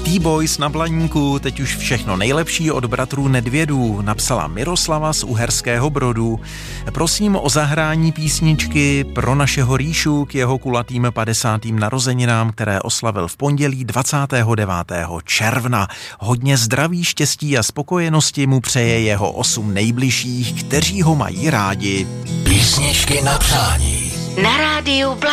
T-Boys na Blaníku, teď už všechno nejlepší od bratrů Nedvědů, napsala Miroslava z Uherského Brodu. Prosím o zahrání písničky pro našeho Ríšu k jeho kulatým 50. narozeninám, které oslavil v pondělí 29. června. Hodně zdraví, štěstí a spokojenosti mu přeje jeho 8 nejbližších, kteří ho mají rádi. Písničky na přání. Na rádiu